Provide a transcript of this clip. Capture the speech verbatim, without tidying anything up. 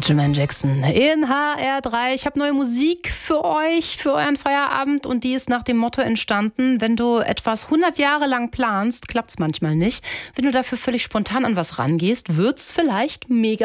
Jermaine Jackson in H R drei. Ich habe neue Musik für euch, für euren Feierabend, und die ist nach dem Motto entstanden: Wenn du etwas hundert Jahre lang planst, klappt es manchmal nicht. Wenn du dafür völlig spontan an was rangehst, wird's vielleicht mega